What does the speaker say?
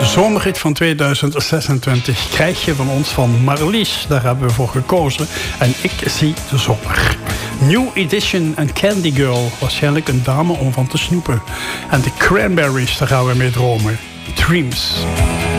zomerhit van 2026 krijg je van ons van Marlies. Daar hebben we voor gekozen. En ik zie de zomer. New Edition en Candy Girl. Waarschijnlijk een dame om van te snoepen. En de Cranberries, daar gaan we mee dromen. Dreams.